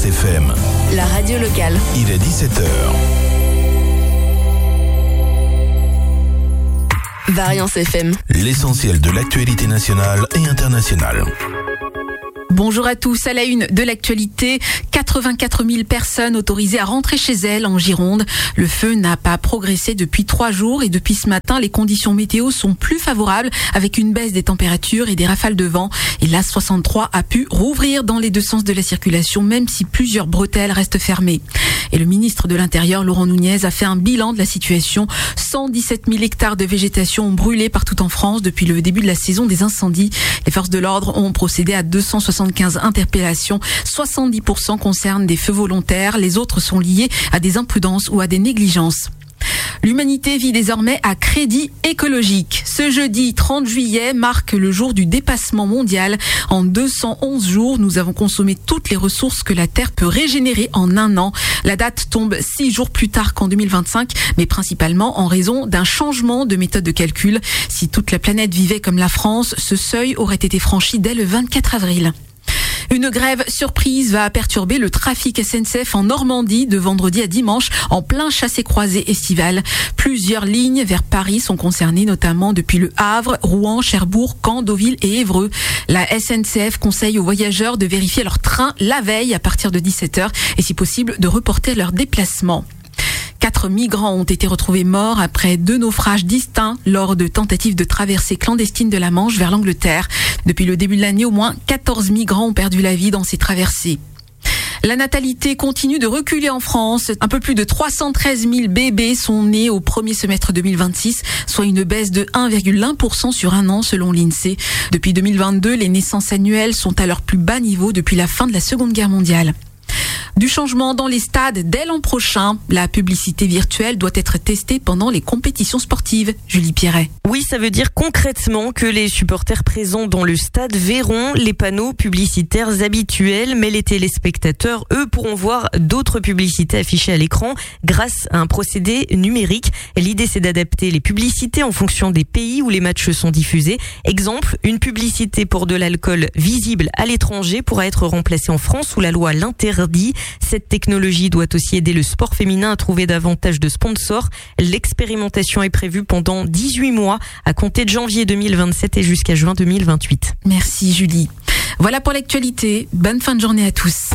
Variance FM. La radio locale. Il est 17h. Variance FM. L'essentiel de l'actualité nationale et internationale. Bonjour à tous. À la une de l'actualité, 84 000 personnes autorisées à rentrer chez elles en Gironde. Le feu n'a pas progressé depuis 3 jours et depuis ce matin, les conditions météo sont plus favorables avec une baisse des températures et des rafales de vent. Et l'A 63 a pu rouvrir dans les deux sens de la circulation, même si plusieurs bretelles restent fermées. Et le ministre de l'Intérieur, Laurent Nunez, a fait un bilan de la situation. 117 000 hectares de végétation ont brûlé partout en France depuis le début de la saison des incendies. Les forces de l'ordre ont procédé à 275 interpellations. 70% concernent des feux volontaires. Les autres sont liés à des imprudences ou à des négligences. L'humanité vit désormais à crédit écologique. Ce jeudi 30 juillet marque le jour du dépassement mondial. En 211 jours, nous avons consommé toutes les ressources que la Terre peut régénérer en un an. La date tombe 6 jours plus tard qu'en 2025, mais principalement en raison d'un changement de méthode de calcul. Si toute la planète vivait comme la France, ce seuil aurait été franchi dès le 24 avril. Une grève surprise va perturber le trafic SNCF en Normandie de vendredi à dimanche en plein chassé-croisé estival. Plusieurs lignes vers Paris sont concernées, notamment depuis Le Havre, Rouen, Cherbourg, Caen, Deauville et Évreux. La SNCF conseille aux voyageurs de vérifier leur train la veille à partir de 17h et si possible de reporter leur déplacement. 4 migrants ont été retrouvés morts après 2 naufrages distincts lors de tentatives de traversée clandestine de la Manche vers l'Angleterre. Depuis le début de l'année, au moins 14 migrants ont perdu la vie dans ces traversées. La natalité continue de reculer en France. Un peu plus de 313 000 bébés sont nés au premier semestre 2026, soit une baisse de 1,1% sur un an selon l'INSEE. Depuis 2022, les naissances annuelles sont à leur plus bas niveau depuis la fin de la Seconde Guerre mondiale. Du changement dans les stades dès l'an prochain. La publicité virtuelle doit être testée pendant les compétitions sportives. Julie Pierret. Oui, ça veut dire concrètement que les supporters présents dans le stade verront les panneaux publicitaires habituels, mais les téléspectateurs, eux, pourront voir d'autres publicités affichées à l'écran grâce à un procédé numérique. L'idée, c'est d'adapter les publicités en fonction des pays où les matchs sont diffusés. Exemple, une publicité pour de l'alcool visible à l'étranger pourra être remplacée en France où la loi l'interdit. Cette technologie doit aussi aider le sport féminin à trouver davantage de sponsors. L'expérimentation est prévue pendant 18 mois, à compter de janvier 2027 et jusqu'à juin 2028. Merci Julie. Voilà pour l'actualité. Bonne fin de journée à tous.